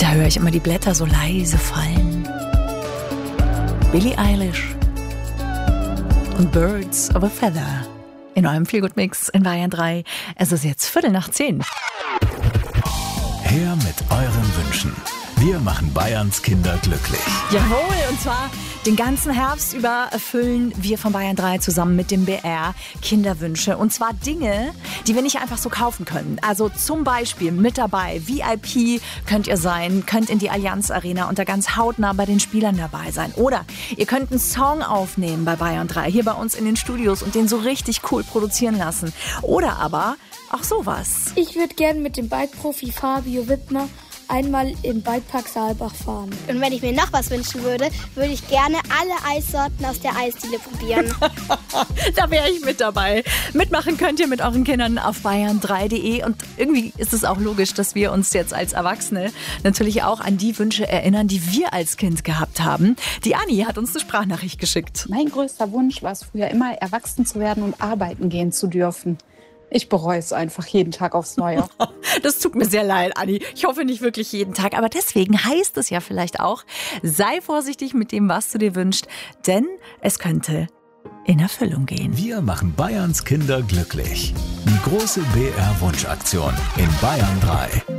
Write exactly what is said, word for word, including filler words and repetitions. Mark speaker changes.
Speaker 1: Da höre ich immer die Blätter so leise fallen. Billie Eilish und Birds of a Feather in eurem Feelgood-Mix in Bayern drei. Es ist jetzt Viertel nach zehn.
Speaker 2: Her mit euren Wünschen. Wir machen Bayerns Kinder glücklich.
Speaker 1: Jawohl, und zwar den ganzen Herbst über erfüllen wir von Bayern drei zusammen mit dem B R Kinderwünsche. Und zwar Dinge, die wir nicht einfach so kaufen können. Also zum Beispiel mit dabei, V I P könnt ihr sein, könnt in die Allianz Arena und da ganz hautnah bei den Spielern dabei sein. Oder ihr könnt einen Song aufnehmen bei Bayern drei, hier bei uns in den Studios und den so richtig cool produzieren lassen. Oder aber auch sowas.
Speaker 3: Ich würde gerne mit dem Bike-Profi Fabio Wittmer einmal im Bikepark Saalbach fahren.
Speaker 4: Und wenn ich mir noch was wünschen würde, würde ich gerne alle Eissorten aus der Eisdiele probieren.
Speaker 1: Da wäre ich mit dabei. Mitmachen könnt ihr mit euren Kindern auf bayern drei punkt de und irgendwie ist es auch logisch, dass wir uns jetzt als Erwachsene natürlich auch an die Wünsche erinnern, die wir als Kind gehabt haben. Die Anni hat uns eine Sprachnachricht geschickt.
Speaker 5: Mein größter Wunsch war es früher immer, erwachsen zu werden und arbeiten gehen zu dürfen. Ich bereue es einfach jeden Tag aufs Neue.
Speaker 1: Das tut mir sehr leid, Anni. Ich hoffe nicht wirklich jeden Tag. Aber deswegen heißt es ja vielleicht auch, sei vorsichtig mit dem, was du dir wünschst. Denn es könnte in Erfüllung gehen.
Speaker 2: Wir machen Bayerns Kinder glücklich. Die große B R-Wunschaktion in Bayern drei.